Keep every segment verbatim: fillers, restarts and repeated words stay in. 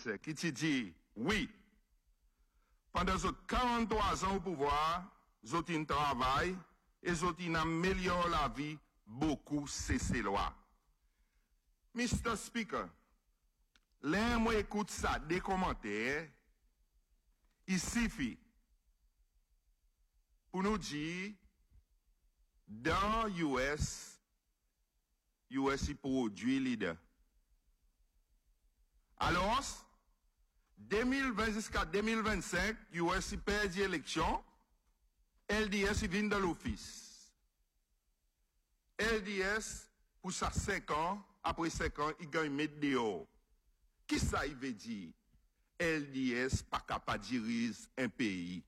vingt-cinq, qui te dit, oui, pendant ces quarante-trois ans au pouvoir, ils ont travail et ils ont amélioré la vie beaucoup, c'est ces lois. mister Speaker, l'un moi écoute ça, des commentaires, il suffit pour nous dire, dans U S, U S y produit leader. Alors, deux mille vingt jusqu'à deux mille vingt-cinq, U S y perd l'élection, L D S y vient de l'office. L D S, pour ça cinq ans, après cinq ans, il gagne mettre dehors. Qui ça il veut dire? L D S pas capable de diriger un pays.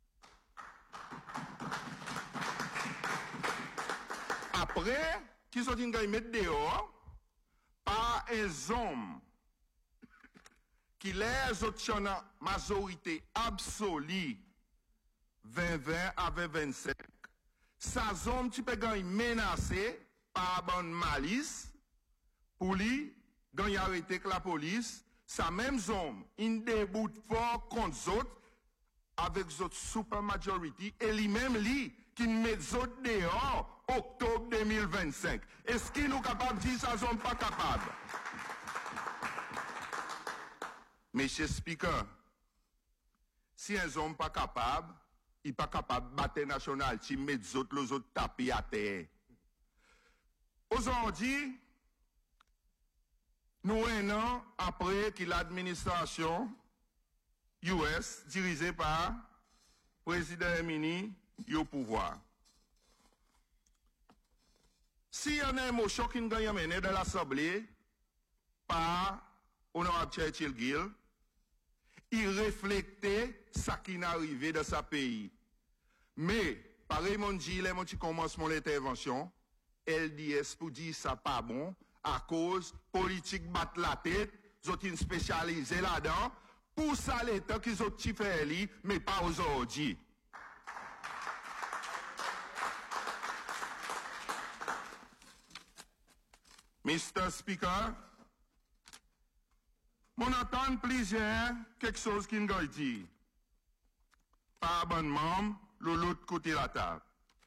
Après, qui sont dit gagne mettre dehors, par un homme qui les autres en majorité absolue vingt vingt à vingt vingt-cinq. Sa zone tu peux gagner menacé par bonne malice pour lui gagner arrêté que la police. Sa même zone, il déboute fort contre les autres avec les autres super majority et lui-même lui qui met les autres dehors octobre deux mille vingt-cinq. Est-ce qu'il nous capable de dire sa zone pas capable? Monsieur Speaker, si un homme pas capable, il n'est pas capable de battre national, il met les autres, les autres tapis à terre. Aujourd'hui, nous un an après que l'administration U S, dirigée par le président Emini, est au pouvoir. S'il y a une motion qui est menée dans l'Assemblée par Honorable Churchill Gill, il reflète ce qui est arrivé dans ce pays. Mais, pareil, mon dit, là, mon commence mon intervention, L D S pour dire ça pas bon, à cause politique battre la tête, ils ont spécialisé là-dedans, pour ça l'État qu'ils ont fait, mais pas aujourd'hui. mister Speaker, mon attend plusieurs quelque chose qui nous dit. Par abonnement, l'autre côté de la table.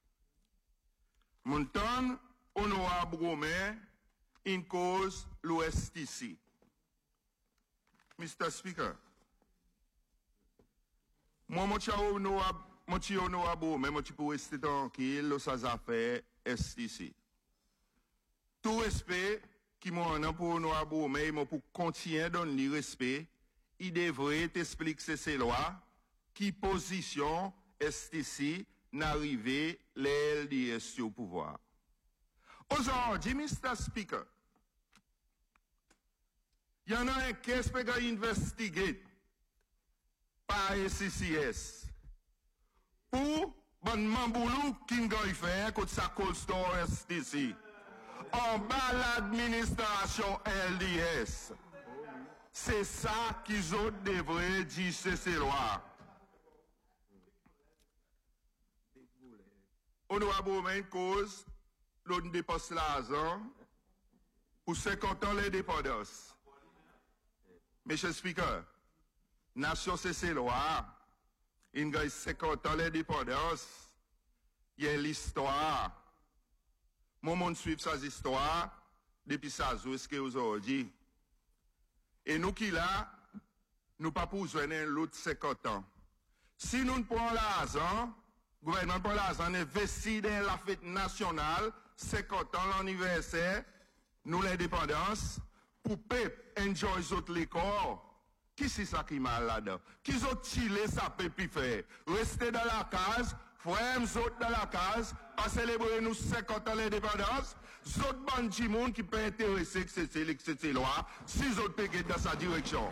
Mon temps, honorable Romain, in cause l'Ouest ici. mister Speaker, moi, mon cher honorable, mon cher honorable Romain, moi, tu peux rester tranquille, ça a fait est ici. Tout respect qui m'en a pour honorable Romain, mais pour continuer à donner le respect, il devrait t'expliquer ces lois, qui position est ici, n'arriver les L D S au pouvoir. Aujourd'hui, mister Speaker, il y en a un caisse qui est investigué par S C S pour bon mamboulou qui a fait contre sa cold store S T C. En bas l'administration L D S. C'est ça qu'ils ont devraient dire ces lois. Honorable Romain cause, l'on dépasse l'argent pour cinquante ans l'indépendance. Monsieur Speaker, nation c'est ces lois, il y a cinquante ans l'indépendance, il y a l'histoire. Mon monde suit sa histoire depuis sa jusqu'à aujourd'hui. Et nous qui là, nous pas pour besoin l'autre cinquante ans. Si nous ne prenons l'argent, le gouvernement prend l'argent, investit dans la fête nationale, cinquante ans l'anniversaire, nous l'indépendance, pour peuple enjoy autres l'école. Qui c'est ça qui m'a là-dedans? Qui ont tiré ça peut faire? Rester dans la case, frères autres dans la case, pas célébrer nous cinquante ans l'indépendance, autres bandits monde qui peut intéresser que c'est cette loi, si autres peuvent dans sa direction.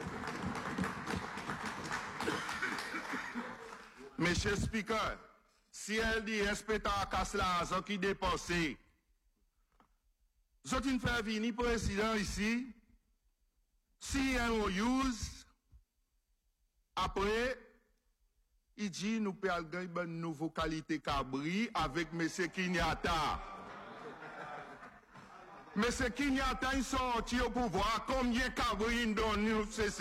Monsieur Speaker, si L D S peut à casse l'argent qui dépensé, autres fait venir président ici, si on use, après, il dit nous pouvons gagner une nouvelle qualité cabri avec M. Kenyatta. M. Kenyatta est sorti au pouvoir, combien cabri donne nous